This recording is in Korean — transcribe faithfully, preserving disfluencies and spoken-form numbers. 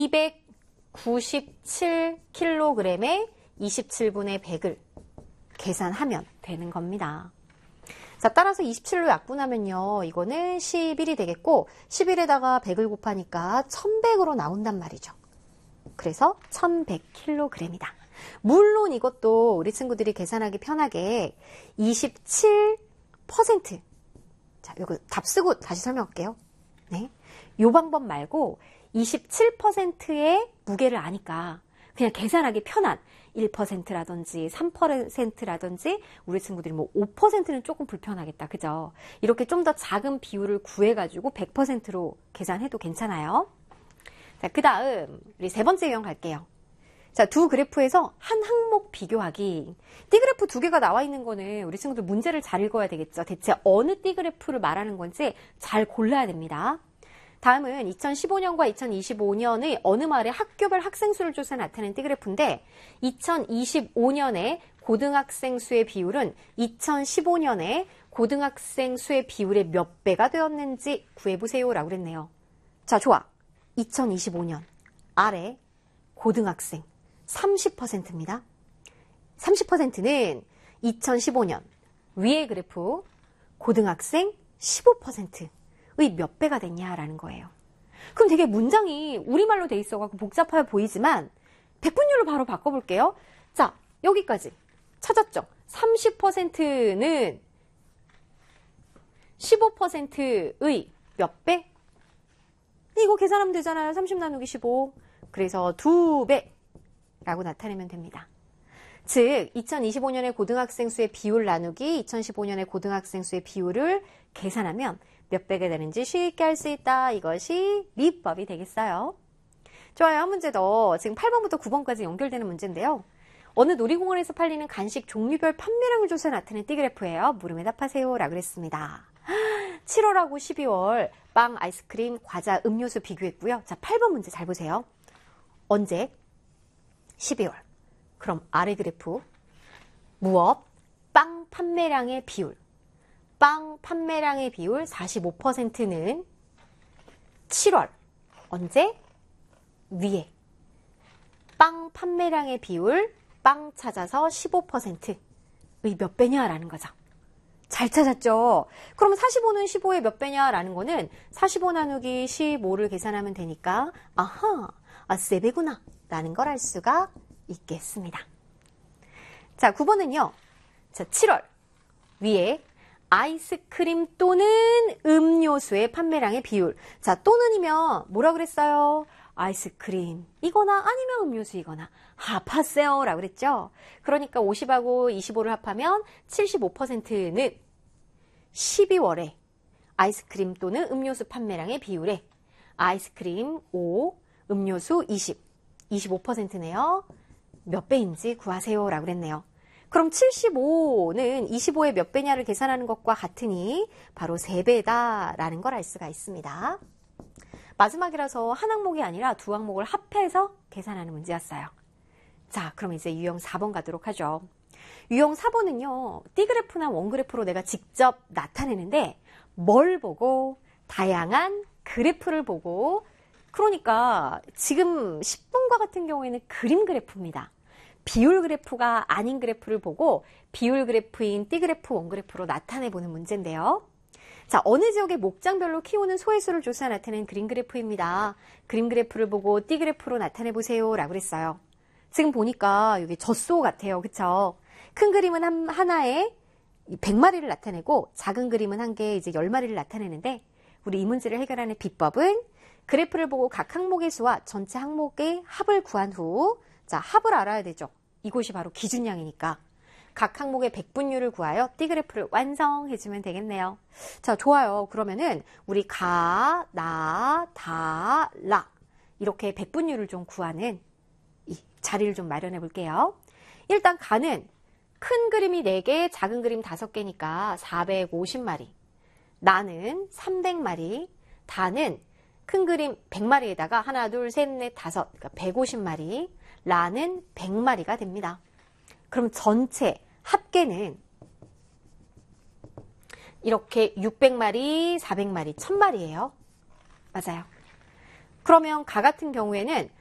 이백구십칠 킬로그램에 이십칠분의 백을 계산하면 되는 겁니다. 자, 따라서 이십칠로 약분하면요. 이거는 십일이 되겠고 십일에다가 백을 곱하니까 천백으로 나온단 말이죠. 그래서 천백 킬로그램이다. 물론 이것도 우리 친구들이 계산하기 편하게 이십칠 퍼센트. 자, 이거 답 쓰고 다시 설명할게요. 네. 요 방법 말고 이십칠 퍼센트의 무게를 아니까 그냥 계산하기 편한 일 퍼센트라든지 삼 퍼센트라든지 우리 친구들이 뭐 오 퍼센트는 조금 불편하겠다. 그죠? 이렇게 좀 더 작은 비율을 구해가지고 백 퍼센트로 계산해도 괜찮아요. 자, 그 다음 우리 세 번째 유형 갈게요. 자, 두 그래프에서 한 항목 비교하기. 띠그래프 두 개가 나와 있는 거는 우리 친구들 문제를 잘 읽어야 되겠죠. 대체 어느 띠그래프를 말하는 건지 잘 골라야 됩니다. 다음은 이천십오년과 이천이십오년의 어느 마을의 학교별 학생 수를 조사 나타낸 띠그래프인데 이천이십오년에 고등학생 수의 비율은 이천십오년에 고등학생 수의 비율의 몇 배가 되었는지 구해보세요 라고 그랬네요. 자, 좋아. 이천이십오년 아래 고등학생 삼십 퍼센트입니다. 삼십 퍼센트는 이천십오년 위의 그래프 고등학생 십오 퍼센트 의 몇 배가 됐냐라는 거예요. 그럼 되게 문장이 우리말로 돼 있어가지고 복잡해 보이지만 백분율로 바로 바꿔볼게요. 자, 여기까지 찾았죠? 삼십 퍼센트는 십오 퍼센트의 몇 배? 이거 계산하면 되잖아요. 삼십 나누기 십오. 그래서 두 배라고 나타내면 됩니다. 즉 이천이십오년의 고등학생 수의 비율 나누기 이천십오년의 고등학생 수의 비율을 계산하면 몇 배가 되는지 쉽게 할 수 있다. 이것이 미법이 되겠어요. 좋아요. 한 문제 더. 지금 팔 번부터 구 번까지 연결되는 문제인데요. 어느 놀이공원에서 팔리는 간식 종류별 판매량을 조사 나타낸 띠그래프예요. 물음에 답하세요 라고 그랬습니다. 칠월하고 십이월 빵, 아이스크림, 과자, 음료수 비교했고요. 자, 팔 번 문제 잘 보세요. 언제? 십이월. 그럼 아래 그래프 무엇? 빵 판매량의 비율. 빵 판매량의 비율 사십오 퍼센트는 칠월. 언제? 위에. 빵 판매량의 비율 빵 찾아서 십오 퍼센트의 몇 배냐라는 거죠. 잘 찾았죠? 그럼 사십오는 십오의 몇 배냐라는 거는 사십오 나누기 십오를 계산하면 되니까 아하, 아, 세 배구나 라는 걸 알 수가 있겠습니다. 자, 구 번은요. 자, 칠월 위에 아이스크림 또는 음료수의 판매량의 비율. 자, 또는이면 뭐라 그랬어요? 아이스크림 이거나 아니면 음료수 이거나 합하세요 라고 그랬죠. 그러니까 오십하고 이십오를 합하면 칠십오 퍼센트는 십이월에 아이스크림 또는 음료수 판매량의 비율에 아이스크림 오, 음료수 이십, 이십오 퍼센트네요. 몇 배인지 구하세요 라고 그랬네요. 그럼 칠십오는 이십오의 몇 배냐를 계산하는 것과 같으니 바로 세 배다라는 걸 알 수가 있습니다. 마지막이라서 한 항목이 아니라 두 항목을 합해서 계산하는 문제였어요. 자, 그럼 이제 유형 사 번 가도록 하죠. 유형 사 번은요. 띠그래프나 원그래프로 내가 직접 나타내는데 뭘 보고? 다양한 그래프를 보고 그러니까 지금 십 번과 같은 경우에는 그림 그래프입니다. 비율 그래프가 아닌 그래프를 보고 비율 그래프인 띠그래프, 원그래프로 나타내보는 문제인데요. 자, 어느 지역의 목장별로 키우는 소의 수를 조사 나타낸 그림 그래프입니다. 그림 그래프를 보고 띠그래프로 나타내보세요 라고 그랬어요. 지금 보니까 여기 젖소 같아요. 그쵸? 큰 그림은 한, 하나에 백 마리를 나타내고 작은 그림은 한 개에 이제 십 마리를 나타내는데 우리 이 문제를 해결하는 비법은 그래프를 보고 각 항목의 수와 전체 항목의 합을 구한 후 자, 합을 알아야 되죠. 이곳이 바로 기준량이니까. 각 항목의 백분율을 구하여 띠그래프를 완성해주면 되겠네요. 자, 좋아요. 그러면은 우리 가, 나, 다, 라 이렇게 백분율을 좀 구하는 이 자리를 좀 마련해 볼게요. 일단 가는 큰 그림이 네 개, 작은 그림 다섯 개니까 사백오십 마리. 나는 삼백 마리. 다는 큰 그림 백 마리에다가 하나, 둘, 셋, 넷, 다섯. 그러니까 백오십 마리. 라는 백 마리가 됩니다. 그럼 전체 합계는 이렇게 육백 마리, 사백 마리, 천 마리예요. 맞아요. 그러면 가 같은 경우에는